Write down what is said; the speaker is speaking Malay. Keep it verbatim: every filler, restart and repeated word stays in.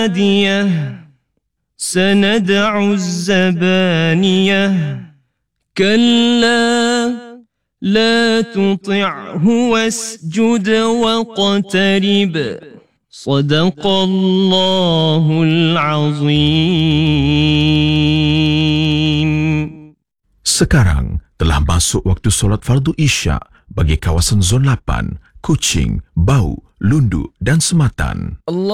هادية سندع الزبانية كلا لا تطعه واسجد واقترب صدق الله العظيم. Sekarang telah masuk waktu solat fardu Isya bagi kawasan Zon lapan, Kuching, Bau, Lundu dan Sematan.